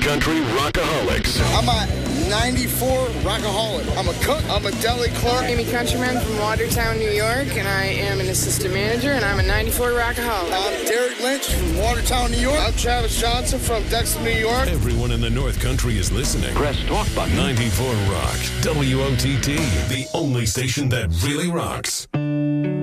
Country Rockaholics. I'm a 94 Rockaholic. I'm a cook. I'm a deli clerk. Amy Countryman from Watertown, New York, and I am an assistant manager, and I'm a 94 Rockaholic. I'm Derek Lynch from Watertown, New York. I'm Travis Johnson from Dexter, New York. Everyone in the North Country is listening. Press talk button. 94 Rock. WOTT. The only station that really rocks.